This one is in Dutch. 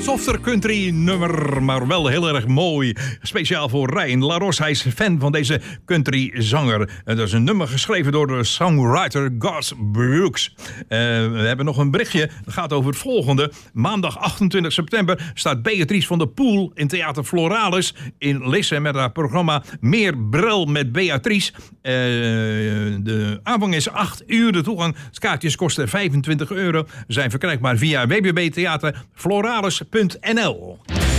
Softer country nummer, maar wel heel erg mooi. Speciaal voor Rijn Laros. Hij is fan van deze country zanger. Dat is een nummer geschreven door de songwriter Garth Brooks. We hebben nog een berichtje. Dat gaat over het volgende. Maandag 28 september staat Beatrice van der Poel in Theater Floralis in Lisse met haar programma Meer Bril met Beatrice. De aanvang is 8 uur. De toegangskaartjes kosten €25. Zijn verkrijgbaar via www.theaterfloralis.nl.